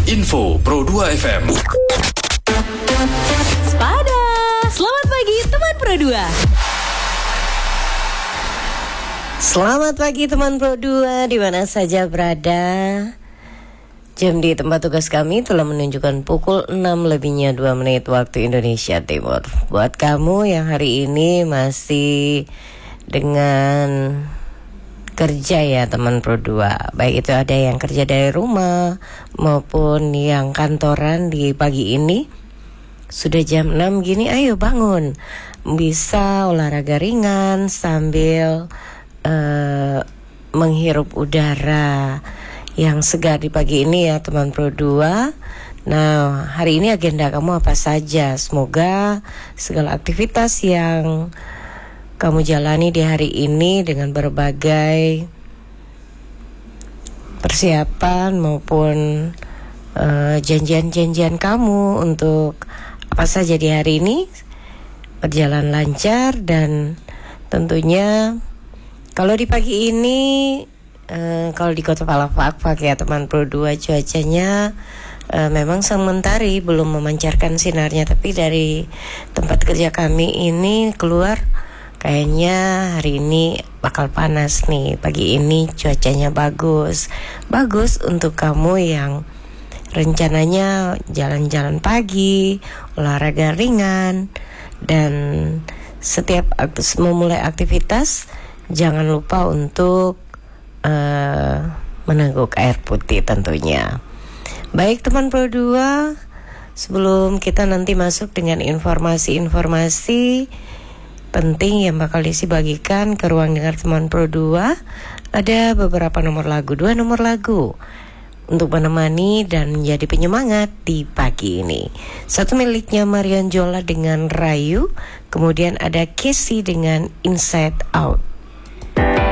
Info Pro 2 FM. Sepada, selamat pagi teman Pro 2. Selamat pagi teman Pro 2 di mana saja berada. Jam di tempat tugas kami telah menunjukkan pukul 6:02 waktu Indonesia Timur. Buat kamu yang hari ini masih dengan kerja ya teman Pro 2, baik itu ada yang kerja dari rumah maupun yang kantoran di pagi ini, sudah jam 6 gini, ayo bangun. Bisa olahraga ringan sambil menghirup udara yang segar di pagi ini ya teman Pro 2. Nah, hari ini agenda kamu apa saja? Semoga segala aktivitas yang kamu jalani di hari ini dengan berbagai persiapan maupun janjian-janjian kamu untuk apa saja di hari ini berjalan lancar. Dan tentunya kalau di pagi ini kalau di Kota Palafak ya teman Pro 2, cuacanya memang sementari belum memancarkan sinarnya, tapi dari tempat kerja kami ini keluar kayaknya hari ini bakal panas nih. Pagi ini cuacanya bagus untuk kamu yang rencananya jalan-jalan pagi, olahraga ringan, dan setiap memulai aktivitas jangan lupa untuk meneguk air putih tentunya. Baik teman Pro 2, sebelum kita nanti masuk dengan informasi-informasi penting yang bakal dibagikan ke ruang dengar teman Pro 2, ada beberapa nomor lagu, 2 nomor lagu untuk menemani dan menjadi penyemangat di pagi ini. Satu miliknya Marian Jola dengan Rayu, kemudian ada Casey dengan Inside Out.